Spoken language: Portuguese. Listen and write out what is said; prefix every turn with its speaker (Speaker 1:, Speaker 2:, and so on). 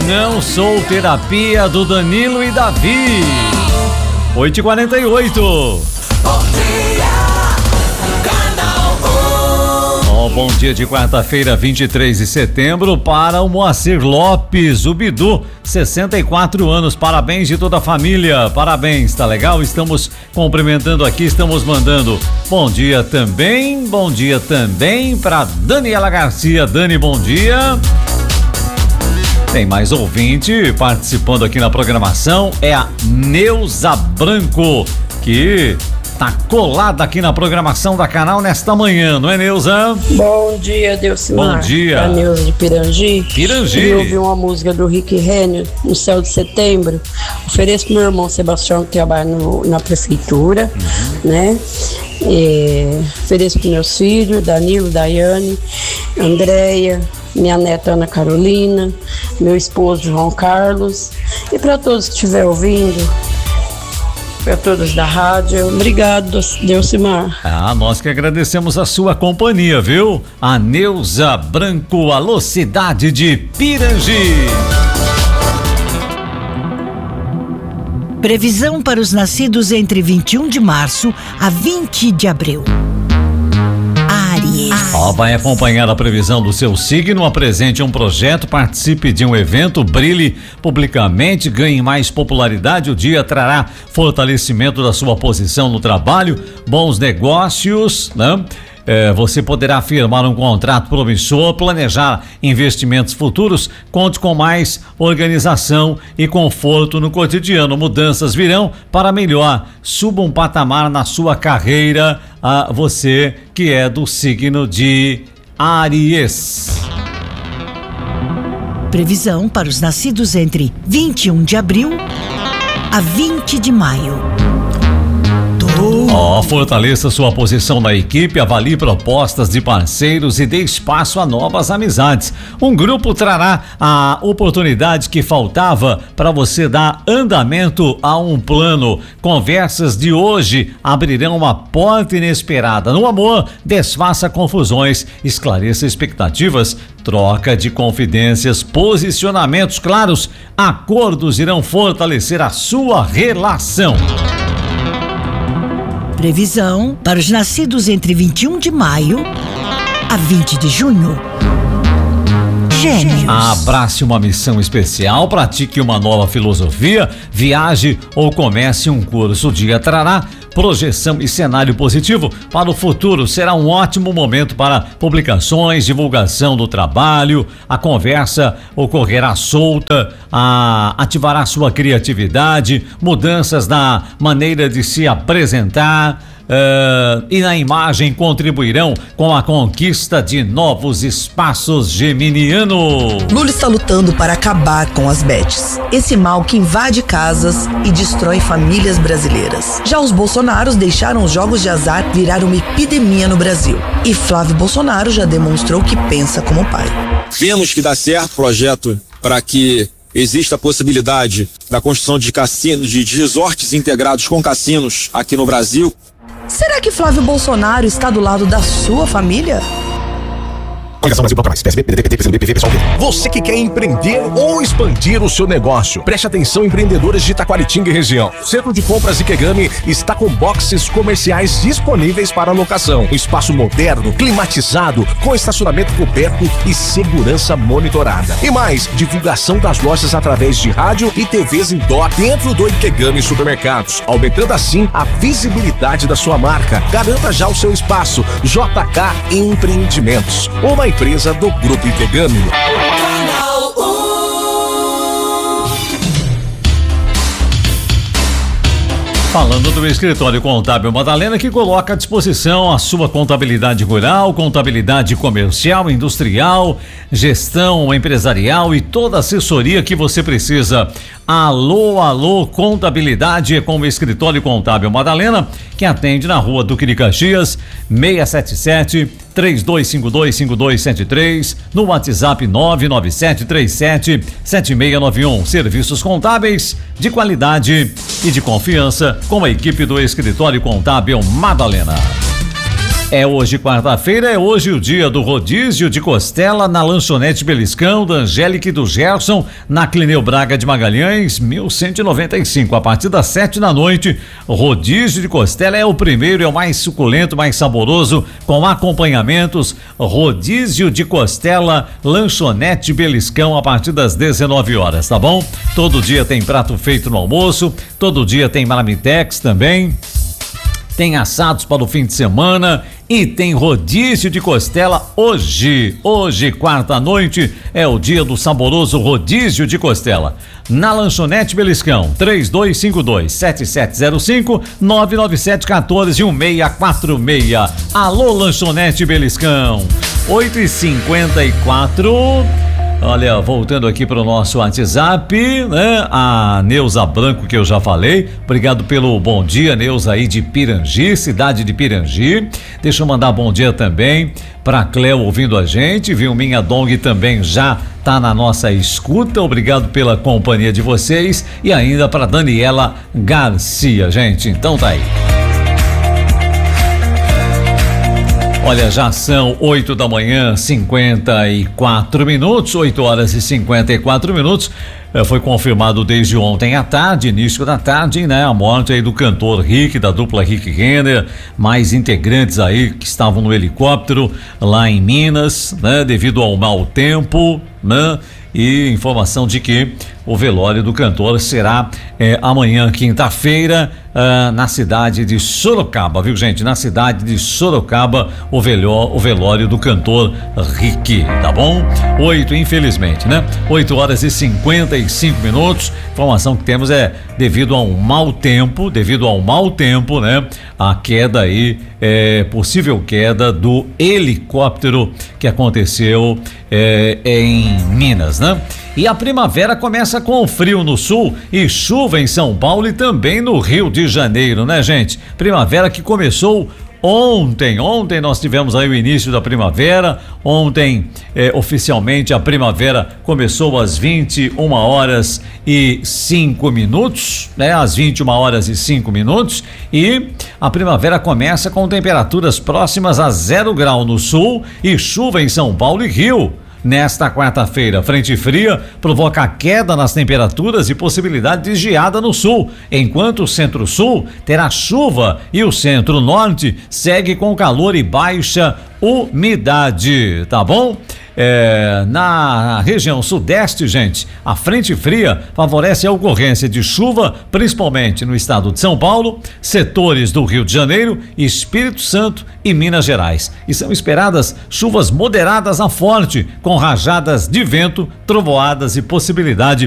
Speaker 1: Não Sou Terapia, do Danilo e Davi. 8h48.
Speaker 2: Bom dia, Canal 1.
Speaker 1: Bom dia de quarta-feira, 23 de setembro, para o Moacir Lopes, o Bidu, 64 anos. Parabéns de toda a família, parabéns, tá legal? Estamos cumprimentando aqui, estamos mandando bom dia também para Daniela Garcia. Dani, bom dia. Tem mais ouvinte participando aqui na programação, é a Neuza Branco, que tá colada aqui na programação da canal nesta manhã, não é, Neuza?
Speaker 3: Bom dia, Delcimar.
Speaker 1: Bom dia.
Speaker 3: A Neuza de Pirangi.
Speaker 1: E
Speaker 3: ouvi uma música do Rick Renner, No Céu de Setembro. Ofereço pro meu irmão Sebastião, que trabalha na prefeitura, né? Ofereço pro meus filhos, Danilo, Daiane, Andréia, minha neta Ana Carolina, meu esposo João Carlos, e para todos que estiver ouvindo, para todos da rádio, obrigado, Delcimar.
Speaker 1: Nós que agradecemos a sua companhia, viu? A Neuza Branco, alô, cidade de Pirangi.
Speaker 4: Previsão para os nascidos entre 21 de março a 20 de abril.
Speaker 1: Vai acompanhar a previsão do seu signo, apresente um projeto, participe de um evento, brilhe publicamente, ganhe mais popularidade. O dia trará fortalecimento da sua posição no trabalho, bons negócios, né? Você poderá firmar um contrato promissor, planejar investimentos futuros, conte com mais organização e conforto no cotidiano. Mudanças virão para melhor. Suba um patamar na sua carreira, a você que é do signo de Áries.
Speaker 4: Previsão para os nascidos entre 21 de abril a 20 de maio.
Speaker 1: Fortaleça sua posição na equipe, avalie propostas de parceiros e dê espaço a novas amizades. Um grupo trará a oportunidade que faltava para você dar andamento a um plano. Conversas de hoje abrirão uma porta inesperada. No amor, desfaça confusões, esclareça expectativas, troca de confidências, posicionamentos claros, acordos irão fortalecer a sua relação.
Speaker 4: Previsão para os nascidos entre 21 de maio a 20 de junho. Gêmeos.
Speaker 1: Abrace uma missão especial, pratique uma nova filosofia, viaje ou comece um curso. O dia trará projeção e cenário positivo para o futuro. Será um ótimo momento para publicações, divulgação do trabalho. A conversa ocorrerá solta, ativará sua criatividade, mudanças na maneira de se apresentar. E na imagem contribuirão com a conquista de novos espaços. Geminiano.
Speaker 5: Lula está lutando para acabar com as bets, esse mal que invade casas e destrói famílias brasileiras. Já os Bolsonaros deixaram os jogos de azar virar uma epidemia no Brasil. E Flávio Bolsonaro já demonstrou que pensa como pai.
Speaker 6: Vemos que dá certo o projeto para que existe a possibilidade da construção de cassinos, de resorts integrados com cassinos aqui no Brasil.
Speaker 5: Será que Flávio Bolsonaro está do lado da sua família?
Speaker 7: Coligação Brasil, Bloco Mais, PSB, PDT, PT, PCdoB, PV, PSOL. Você que quer empreender ou expandir o seu negócio, preste atenção, empreendedores de Taquaritinga e região. O Centro de Compras Ikegami está com boxes comerciais disponíveis para locação. Um espaço moderno, climatizado, com estacionamento coberto e segurança monitorada. E mais, divulgação das lojas através de rádio e TVs indoor dentro do Ikegami Supermercados, aumentando assim a visibilidade da sua marca. Garanta já o seu espaço. JK Empreendimentos, uma empresa do Grupo Ikegami.
Speaker 2: Canal 1.
Speaker 1: Falando do Escritório Contábil Madalena, que coloca à disposição a sua contabilidade rural, contabilidade comercial, industrial, gestão empresarial e toda a assessoria que você precisa. Alô, contabilidade é com o Escritório Contábil Madalena, que atende na Rua Duque de Caxias, 677-3252-5273, no WhatsApp 997377691. Serviços contábeis de qualidade e de confiança com a equipe do Escritório Contábil Madalena. É hoje quarta-feira, é hoje o dia do rodízio de costela na Lanchonete Beliscão, da Angélica e do Gerson, na Clineu Braga de Magalhães, 1195. A partir das 7 da noite, rodízio de costela é o primeiro, é o mais suculento, mais saboroso, com acompanhamentos. Rodízio de costela, Lanchonete Beliscão, a partir das 19 horas, tá bom? Todo dia tem prato feito no almoço, todo dia tem marmitex também. Tem assados para o fim de semana e tem rodízio de costela hoje. Hoje, quarta-noite, é o dia do saboroso rodízio de costela. Na Lanchonete Beliscão, 3252-7705, 997141646. Alô, Lanchonete Beliscão. 8h54. Olha, voltando aqui para o nosso WhatsApp, né? A Neuza Branco, que eu já falei. Obrigado pelo bom dia, Neuza, aí de Pirangi, cidade de Pirangi. Deixa eu mandar bom dia também para Cléo ouvindo a gente. Vilminha Dong também já tá na nossa escuta. Obrigado pela companhia de vocês. E ainda para Daniela Garcia, gente. Então tá aí. Olha, já são 8 da manhã, 54 minutos, 8 horas e 54 minutos. Foi confirmado desde ontem à tarde, início da tarde, né? A morte aí do cantor Rick, da dupla Rick Renner, mais integrantes aí que estavam no helicóptero lá em Minas, né? Devido ao mau tempo, né? E informação de que o velório do cantor será amanhã, quinta-feira, na cidade de Sorocaba, viu, gente? Na cidade de Sorocaba, o velório do cantor Rick, tá bom? 8, infelizmente, né? 8 horas e 55 minutos. Informação que temos é devido a um mau tempo, né? A queda aí, possível queda do helicóptero que aconteceu em Minas, né? E a primavera começa com frio no sul e chuva em São Paulo e também no Rio de Janeiro, né, gente? Primavera que começou ontem nós tivemos aí o início da primavera. Ontem, oficialmente, a primavera começou às 21h05, né? Às 21h05. E a primavera começa com temperaturas próximas a 0 grau no sul e chuva em São Paulo e Rio. Nesta quarta-feira, frente fria provoca queda nas temperaturas e possibilidade de geada no sul, enquanto o centro-sul terá chuva e o centro-norte segue com calor e baixa umidade, tá bom? Na região sudeste, gente, a frente fria favorece a ocorrência de chuva, principalmente no estado de São Paulo, setores do Rio de Janeiro, Espírito Santo e Minas Gerais. E são esperadas chuvas moderadas a forte, com rajadas de vento, trovoadas e possibilidade